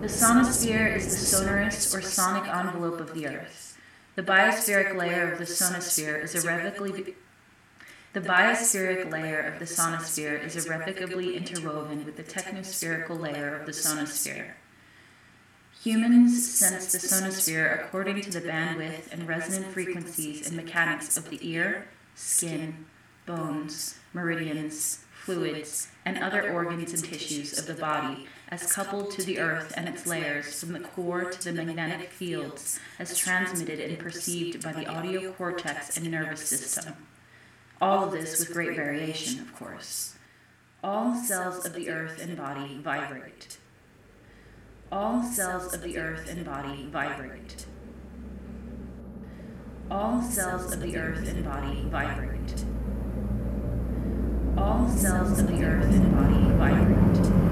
The sonosphere is the sonorous or sonic envelope of the Earth. The biospheric layer of the sonosphere is irrevocably interwoven with the technospherical layer of the sonosphere. Humans sense the sonosphere according to the bandwidth and resonant frequencies and mechanics of the ear, skin, bones, meridians, fluids, and other organs and tissues of the body, as coupled to the Earth and its layers from the core to the magnetic fields, as transmitted and perceived by the audio cortex and nervous system. All of this with great variation, of course. All cells of the Earth and body vibrate. All cells of the Earth and body vibrate. All cells of the Earth and body vibrate. All cells of the Earth and body vibrate.